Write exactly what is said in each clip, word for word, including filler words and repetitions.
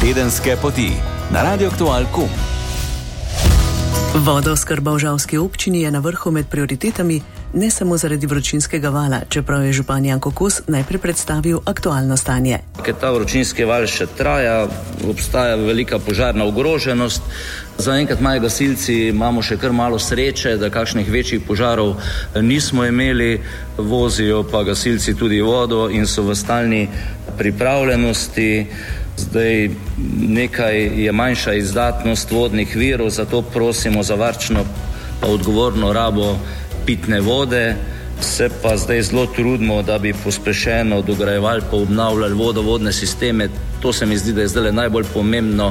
Tedenske poti na Radio Aktual pika com. Vodooskrba v žalski občini je na vrhu med prioritetami, ne samo zaradi vročinskega vala, čeprav je župan Janko Kos najprej predstavil aktualno stanje. Ker ta vročinski val še traja, obstaja velika požarna ogroženost. Zaenkrat imajo gasilci, imamo še kar malo sreče, da kakšnih večjih požarov nismo imeli, vozijo pa gasilci tudi vodo in so v stalni pripravljenosti. Zdaj nekaj je manjša izdatnost vodnih virov, zato prosimo za varčno pa odgovorno rabo pitne vode. Se pa zdaj zelo trudimo, da bi pospešeno dograjevali pa obnavljali vodovodne sisteme. To se mi zdi, da je zdaj najbolj pomembno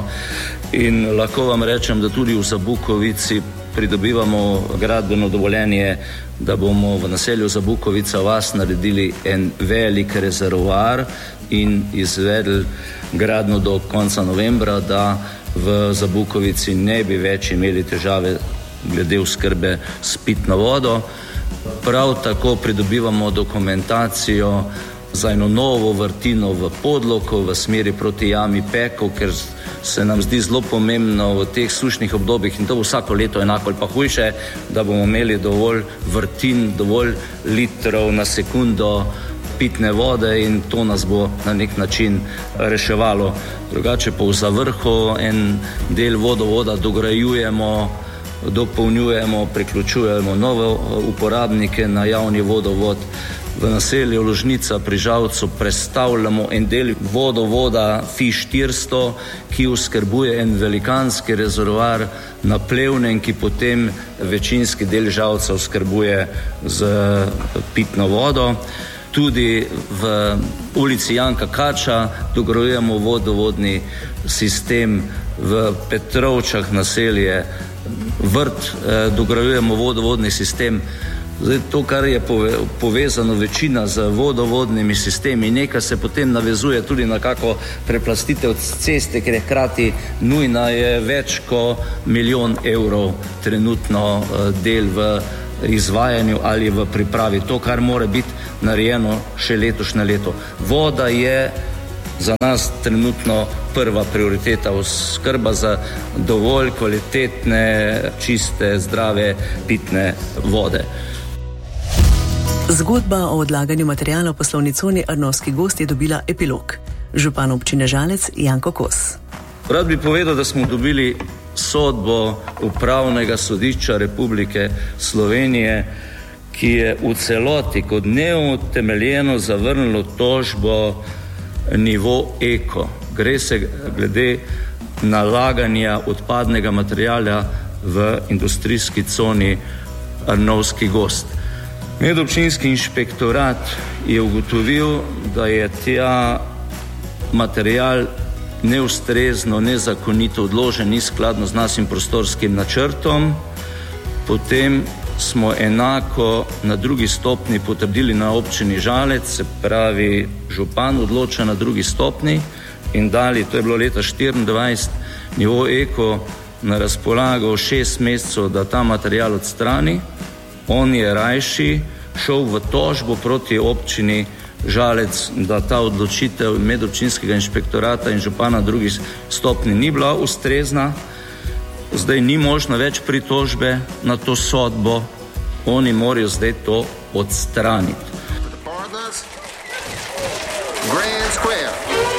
in lahko vam rečem, da tudi v Zabukovici pridobivamo gradbeno dovoljenje, da bomo v naselju Zabukovica vas naredili en velik rezervoar in izvedli gradno do konca novembra, da v Zabukovici ne bi več imeli težave glede oskrbe s pitno vodo. Prav tako pridobivamo dokumentacijo za eno novo vrtino v Podloku v smeri proti jami Pekov, ker se nam zdi zelo pomembno v teh sušnih obdobjih, in to vsako leto enako ali pa hujše, da bomo imeli dovolj vrtin, dovolj litrov na sekundo pitne vode in to nas bo na nek način reševalo. Drugače pa v Zavrhu en del vodovoda dograjujemo, dopolnjujemo, priključujemo nove uporabnike na javni vodovod. V naselju Ložnica pri Žalcu prestavljamo en del vodovoda F I štiristo, ki oskrbuje en velikanski rezervoar na Plevnem, ki potem večinski del Žalca oskrbuje z pitno vodo. Tudi v ulici Janka Kača dograjujemo vodovodni sistem, v Petrovčah naselje Vrt dograjujemo vodovodni sistem. Zdaj, to, kar je povezano večina z vodovodnimi sistemi, nekaj se potem navezuje tudi na kako preplastitev ceste, ker je hkrati nujna, je več kot milijon evrov trenutno del v izvajanju ali v pripravi. To, kar mora biti narejeno še letošnje leto. Voda je za nas trenutno prva prioriteta, oskrba za dovolj kvalitetne, čiste, zdrave pitne vode. Zgodba o odlaganju materiala v poslovni coni Arnovski gozd je dobila epilog. Župan občine Žalec Janko Kos. Rad bi povedal, da smo dobili sodbo Upravnega sodišča Republike Slovenije, ki je v celoti kot neutemeljeno zavrnilo tožbo Nivo Eko. Gre se glede nalaganja odpadnega materiala v industrijski coni Arnovski gozd. Medobčinski inšpektorat je ugotovil, da je ta material neustrezno, nezakonito odložen, ni skladno z našim prostorskim načrtom. Potem smo enako na drugi stopni potrdili na občini Žalec, se pravi župan odloča na drugi stopni in dali, to je bilo leta štiriindvajset, Nivo Eko na razpolago šest mesecev, da ta material odstrani. On je rajši šel v tožbo proti občini Žalec, da ta odločitev medobčinskega inšpektorata in župana drugi stopni ni bila ustrezna. Zdaj ni možno več pritožbe na to sodbo, oni morajo zdaj to odstraniti. Grand Square.